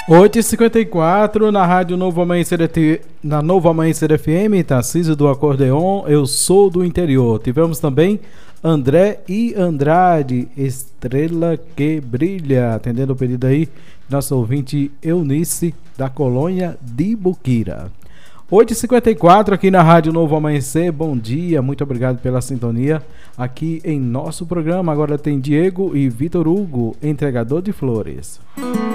8h54 na Rádio Novo Amanhecer, na Novo Amanhecer FM, Tarcísio do Acordeon, eu sou do interior. Tivemos também André e Andrade, Estrela que Brilha, atendendo o pedido aí, nosso ouvinte Eunice, da colônia de Buquira. 8h54 aqui na Rádio Novo Amanhecer, bom dia, muito obrigado pela sintonia aqui em nosso programa. Agora tem Diego e Vitor Hugo, entregador de flores.